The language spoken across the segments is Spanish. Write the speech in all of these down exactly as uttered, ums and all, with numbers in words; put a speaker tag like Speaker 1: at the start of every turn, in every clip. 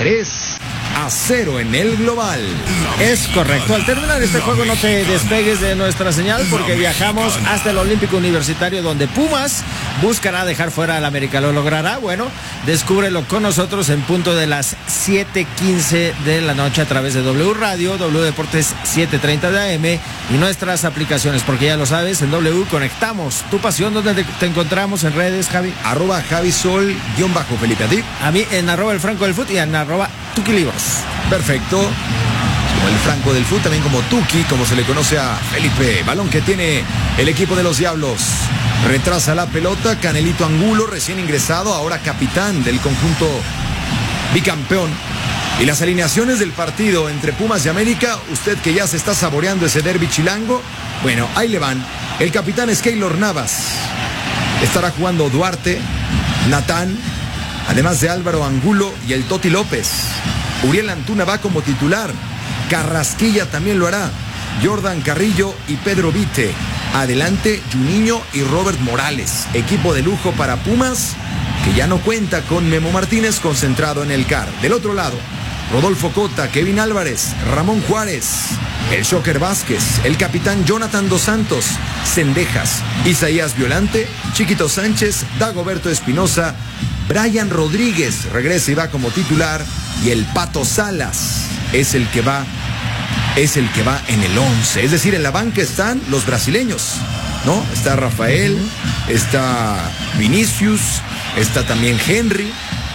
Speaker 1: tres a cero en el global.
Speaker 2: Es correcto. Al terminar este juego no te despegues de nuestra señal porque viajamos hasta el Olímpico Universitario donde Pumas buscará dejar fuera al América. ¿Lo logrará? Bueno, descúbrelo con nosotros en punto de las siete quince de la noche a través de W Radio, W Deportes setecientos treinta de A M y nuestras aplicaciones, porque ya lo sabes, en W conectamos tu pasión. ¿Dónde te, te encontramos en redes, Javi?
Speaker 1: Arroba Javisol, guión bajo, Felipe, a ti.
Speaker 2: A mí en arroba el Franco del Fut y en arroba Tuki Libros.
Speaker 1: Perfecto. Como el Franco del Fut, también como Tuki, como se le conoce a Felipe. Balón que tiene el equipo de los Diablos. Retrasa la pelota, Canelito Angulo, recién ingresado, ahora capitán del conjunto bicampeón. Y las alineaciones del partido entre Pumas y América, usted que ya se está saboreando ese derbi chilango, bueno, ahí le van. El capitán es Keylor Navas. Estará jugando Duarte, Natán, además de Álvaro Angulo y el Toti López. Uriel Antuna va como titular. Carrasquilla también lo hará. Jordan Carrillo y Pedro Vite. Adelante, Juninho y Robert Morales. Equipo de lujo para Pumas, que ya no cuenta con Memo Martínez concentrado en el C A R. Del otro lado, Rodolfo Cota, Kevin Álvarez, Ramón Juárez, el Shocker Vázquez, el capitán Jonathan Dos Santos, Cendejas, Isaías Violante, Chiquito Sánchez, Dagoberto Espinosa, Brian Rodríguez regresa y va como titular, y el Pato Salas es el que va, es el que va en el once. Es decir, en la banca están los brasileños, ¿no? Está Rafael, está Vinicius, está también Henry.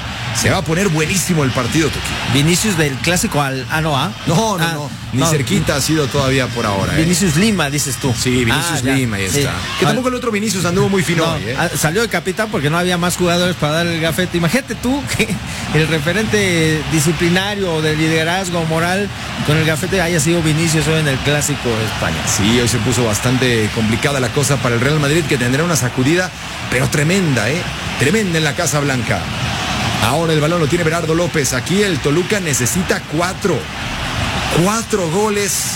Speaker 1: Se va a poner buenísimo el partido, Tuki.
Speaker 2: Vinicius del clásico al Anoa.
Speaker 1: No, no,
Speaker 2: ah,
Speaker 1: no. Ni
Speaker 2: no,
Speaker 1: cerquita ha sido todavía por ahora. ¿eh?
Speaker 2: Vinicius Lima, dices tú.
Speaker 1: Sí, Vinicius ah, Lima, ahí sí. está. Que
Speaker 2: no,
Speaker 1: tampoco el otro Vinicius anduvo muy fino
Speaker 2: no,
Speaker 1: hoy, ¿eh?
Speaker 2: Salió de capitán porque no había más jugadores para dar el gafete. Imagínate tú que el referente disciplinario o de liderazgo moral con el gafete haya sido Vinicius hoy en el clásico de España.
Speaker 1: Sí, hoy se puso bastante complicada la cosa para el Real Madrid, que tendrá una sacudida, pero tremenda, ¿eh? Tremenda en la Casa Blanca. Ahora el balón lo tiene Berardo López. Aquí el Toluca necesita cuatro. Cuatro goles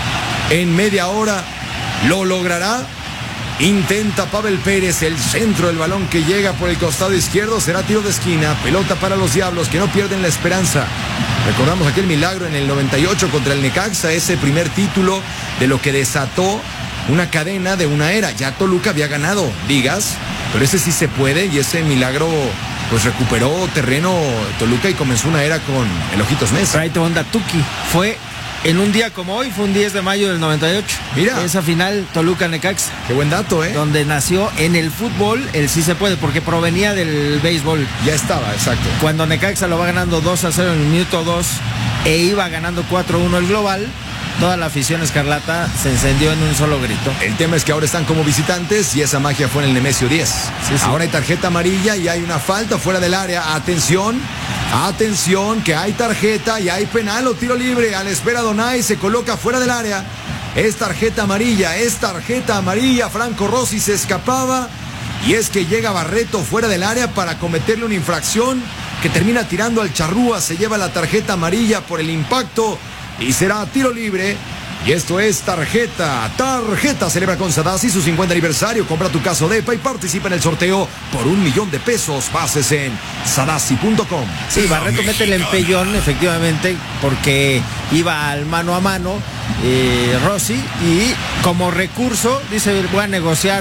Speaker 1: en media hora. ¿Lo logrará? Intenta Pavel Pérez. El centro del balón que llega por el costado izquierdo será tiro de esquina. Pelota para los Diablos, que no pierden la esperanza. Recordamos aquel milagro en el noventa y ocho contra el Necaxa. Ese primer título de lo que desató una cadena de una era. Ya Toluca había ganado ligas, pero ese sí se puede, y ese milagro pues recuperó terreno Toluca y comenzó una era con el Ojitos Mesa.
Speaker 2: Traite onda, Tuki. Fue en un día como hoy, fue un diez de mayo del noventa y ocho.
Speaker 1: Mira.
Speaker 2: Esa final Toluca-Necaxa.
Speaker 1: Qué buen dato, ¿eh?
Speaker 2: Donde nació en el fútbol el sí se puede, porque provenía del béisbol.
Speaker 1: Ya estaba, exacto.
Speaker 2: Cuando Necaxa lo va ganando dos a cero en el minuto dos e iba ganando cuatro uno el global, toda la afición escarlata se encendió en un solo grito.
Speaker 1: El tema es que ahora están como visitantes y esa magia fue en el Nemesio diez.
Speaker 2: Sí, sí.
Speaker 1: Ahora hay tarjeta amarilla y hay una falta fuera del área. Atención, atención, que hay tarjeta y hay penal o tiro libre. A la espera Donay, se coloca fuera del área. Es tarjeta amarilla, es tarjeta amarilla. Franco Rossi se escapaba y es que llega Barreto fuera del área para cometerle una infracción que termina tirando al charrúa. Se lleva la tarjeta amarilla por el impacto y será tiro libre. Y esto es tarjeta, tarjeta. Celebra con Sadasi su cincuenta aniversario. Compra tu caso de E P A y participa en el sorteo por un millón de pesos. Bases en sadasi punto com.
Speaker 2: Sí, Barreto mete el empellón, efectivamente, porque iba al mano a mano eh, Rossi, y como recurso dice, voy a negociar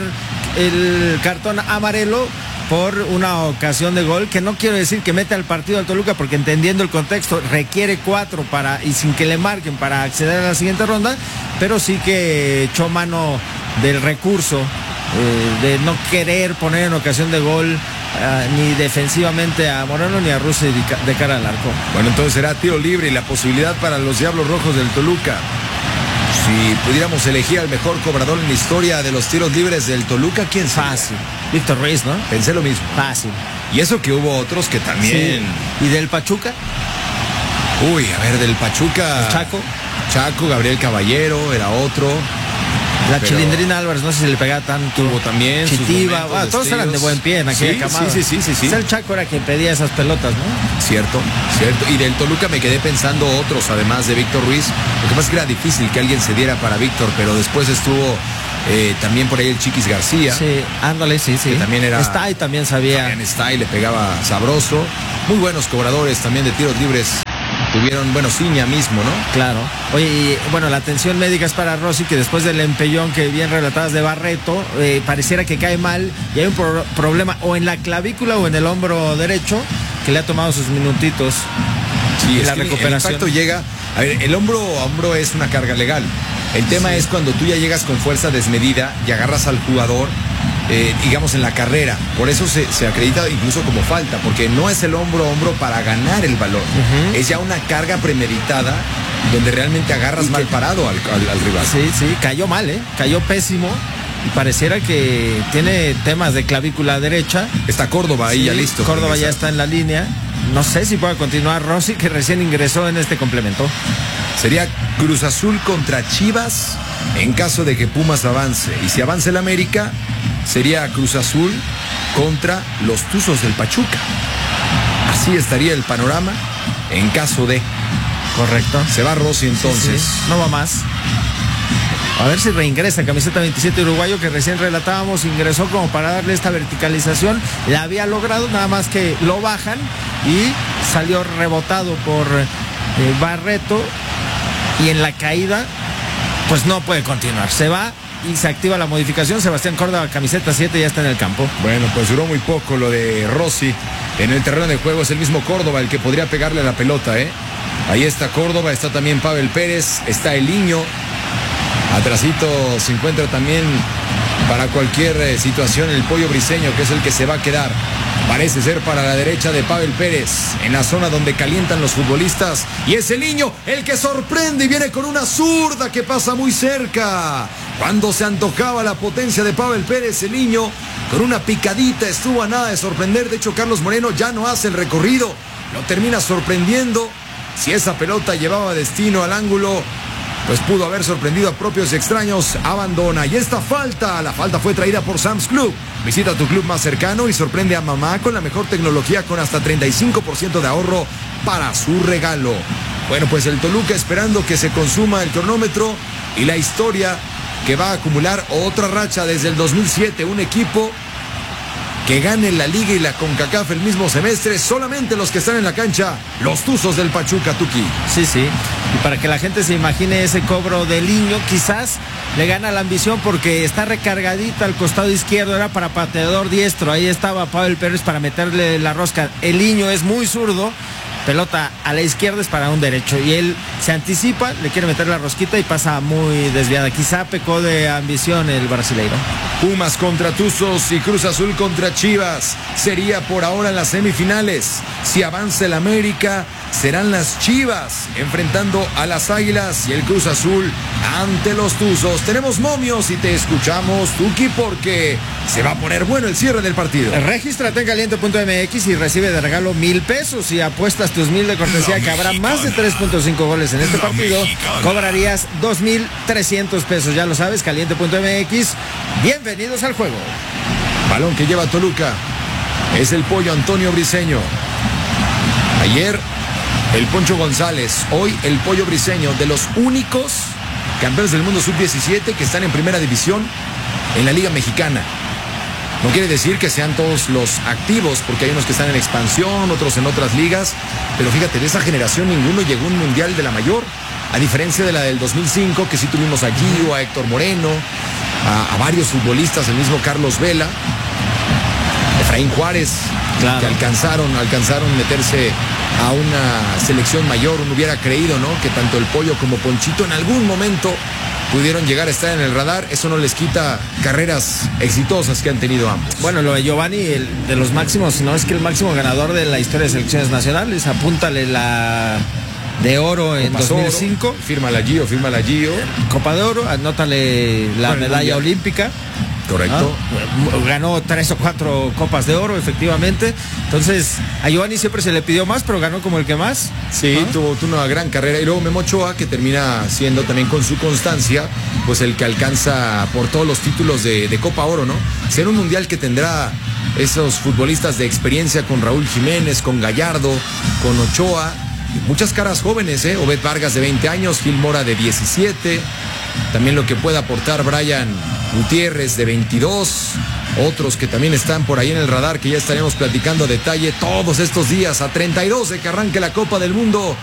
Speaker 2: el cartón amarelo por una ocasión de gol, que no quiero decir que mete al partido al Toluca, porque entendiendo el contexto requiere cuatro para, y sin que le marquen, para acceder a la siguiente ronda, pero sí que echó mano del recurso eh, de no querer poner en ocasión de gol uh, ni defensivamente a Moreno ni a Rossi de cara al arco.
Speaker 1: Bueno, entonces será tiro libre y la posibilidad para los Diablos Rojos del Toluca. Si pudiéramos elegir al mejor cobrador en la historia de los tiros libres del Toluca, ¿quién sería?
Speaker 2: Fácil. Víctor Ruiz, ¿no?
Speaker 1: Pensé lo mismo.
Speaker 2: Fácil.
Speaker 1: Y eso que hubo otros que también...
Speaker 2: Sí. ¿Y del Pachuca?
Speaker 1: Uy, a ver, del Pachuca...
Speaker 2: ¿El Chaco?
Speaker 1: Chaco, Gabriel Caballero, era otro.
Speaker 2: La
Speaker 1: pero...
Speaker 2: Chilindrina Álvarez, no sé si le pegaba tanto.
Speaker 1: Tuvo también
Speaker 2: Chitiba, bueno, todos eran de buen pie en aquella
Speaker 1: sí,
Speaker 2: camada.
Speaker 1: Sí, sí, sí, sí, sí.
Speaker 2: O sea, el Chaco era quien pedía esas pelotas, ¿no?
Speaker 1: Cierto, cierto. Y del Toluca me quedé pensando otros, además de Víctor Ruiz. Lo que pasa es que era difícil que alguien se diera para Víctor, pero después estuvo eh, también por ahí el Chiquis García.
Speaker 2: Sí, ándale, sí, sí.
Speaker 1: Que también era...
Speaker 2: Está y también sabía.
Speaker 1: También está y le pegaba sabroso. Muy buenos cobradores también de tiros libres tuvieron, bueno, Ciña mismo, ¿no?
Speaker 2: Claro. Oye, y, bueno, la atención médica es para Rossi, que después del empellón que bien relatadas de Barreto, eh, pareciera que cae mal y hay un pro- problema o en la clavícula o en el hombro derecho, que le ha tomado sus minutitos.
Speaker 1: Sí, es
Speaker 2: la
Speaker 1: que
Speaker 2: recuperación.
Speaker 1: el impacto llega, a ver, el hombro a hombro es una carga legal. El tema sí. es cuando tú ya llegas con fuerza desmedida y agarras al jugador, eh, digamos, en la carrera. Por eso se, se acredita incluso como falta, porque no es el hombro a hombro para ganar el balón. Uh-huh. Es ya una carga premeditada donde realmente agarras mal parado al, al, al rival.
Speaker 2: Sí, sí, cayó mal, ¿eh? Cayó pésimo. Y pareciera que tiene temas de clavícula derecha.
Speaker 1: Está Córdoba ahí sí, ya listo.
Speaker 2: Córdoba ya está en la línea. No sé si pueda continuar Rossi, que recién ingresó en este complemento.
Speaker 1: Sería Cruz Azul contra Chivas en caso de que Pumas avance. Y si avanza el América, sería Cruz Azul contra los Tuzos del Pachuca. Así estaría el panorama en caso de.
Speaker 2: Correcto.
Speaker 1: Se va Rossi entonces.
Speaker 2: Sí, sí. No va más. A ver si reingresa camiseta veintisiete uruguayo, que recién relatábamos, ingresó como para darle esta verticalización, la había logrado, nada más que lo bajan y salió rebotado por eh, Barreto, y en la caída pues no puede continuar, se va y se activa la modificación. Sebastián Córdoba, camiseta siete, ya está en el campo.
Speaker 1: Bueno, pues duró muy poco lo de Rossi en el terreno de juego. Es el mismo Córdoba el que podría pegarle a la pelota, ¿eh? Ahí está Córdoba, está también Pavel Pérez, está el Niño. Atrasito se encuentra también para cualquier eh, situación el Pollo Briseño, que es el que se va a quedar. Parece ser para la derecha de Pavel Pérez, en la zona donde calientan los futbolistas. Y es el Niño el que sorprende y viene con una zurda que pasa muy cerca. Cuando se antojaba la potencia de Pavel Pérez, el Niño con una picadita estuvo a nada de sorprender. De hecho, Carlos Moreno ya no hace el recorrido, lo termina sorprendiendo. Si esa pelota llevaba destino al ángulo, pues pudo haber sorprendido a propios y extraños. Abandona. Y esta falta, la falta fue traída por Sam's Club. Visita tu club más cercano y sorprende a mamá con la mejor tecnología, con hasta treinta y cinco por ciento de ahorro para su regalo. Bueno, pues el Toluca esperando que se consuma el cronómetro y la historia que va a acumular otra racha desde el dos mil siete. Un equipo que gane la Liga y la CONCACAF el mismo semestre, solamente los que están en la cancha, los Tuzos del Pachuca, Tuki.
Speaker 2: Sí, sí, y para que la gente se imagine ese cobro del Niño, quizás le gana la ambición porque está recargadita al costado izquierdo, era para pateador diestro, ahí estaba Pavel Pérez para meterle la rosca. El Niño es muy zurdo, pelota a la izquierda es para un derecho, y él se anticipa, le quiere meter la rosquita y pasa muy desviada. Quizá pecó de ambición el brasileiro.
Speaker 1: Pumas contra Tuzos y Cruz Azul contra Chivas sería por ahora en las semifinales. Si avanza el América, serán las Chivas enfrentando a las Águilas y el Cruz Azul ante los Tuzos. Tenemos momios y te escuchamos, Tuki, porque se va a poner bueno el cierre del partido.
Speaker 2: Regístrate en caliente punto m x y recibe de regalo mil pesos y apuestas tus mil de cortesía, que habrá más de tres punto cinco goles en este partido. Cobrarías dos mil trescientos pesos, ya lo sabes, caliente punto m x. Bienvenidos al juego.
Speaker 1: Balón que lleva Toluca. Es el Pollo Antonio Briseño. Ayer el Poncho González, hoy el Pollo Briseño, de los únicos campeones del mundo sub diecisiete que están en primera división en la Liga Mexicana. No quiere decir que sean todos los activos, porque hay unos que están en expansión, otros en otras ligas, pero fíjate, de esa generación ninguno llegó a un mundial de la mayor, a diferencia de la del dos mil cinco, que sí tuvimos a Gio, a Héctor Moreno, a, a varios futbolistas, el mismo Carlos Vela, Efraín Juárez, claro, que alcanzaron, alcanzaron meterse a una selección mayor. Uno hubiera creído, ¿no?, que tanto el Pollo como Ponchito en algún momento pudieron llegar a estar en el radar. Eso no les quita carreras exitosas que han tenido ambos.
Speaker 2: Bueno, lo de Giovanni, el de los máximos, no es que el máximo ganador de la historia de selecciones nacionales, apúntale la de oro en dos mil cinco.
Speaker 1: Oro, firma la Gio, firma la Gio.
Speaker 2: Copa de Oro, anótale la bueno, medalla olímpica.
Speaker 1: Correcto.
Speaker 2: ¿Ah? Ganó tres o cuatro copas de oro, efectivamente. Entonces, a Giovanni siempre se le pidió más, pero ganó como el que más.
Speaker 1: Sí, ¿ah? tuvo, tuvo una gran carrera. Y luego Memo Ochoa, que termina siendo también con su constancia, pues el que alcanza por todos los títulos de, de Copa Oro, ¿no? Será un mundial que tendrá esos futbolistas de experiencia, con Raúl Jiménez, con Gallardo, con Ochoa. Muchas caras jóvenes, ¿eh? Obed Vargas de veinte años, Gil Mora de diecisiete. También lo que pueda aportar Brian Gutiérrez de veintidós. Otros que también están por ahí en el radar, que ya estaremos platicando a detalle todos estos días, a treinta y dos de que arranque la Copa del Mundo.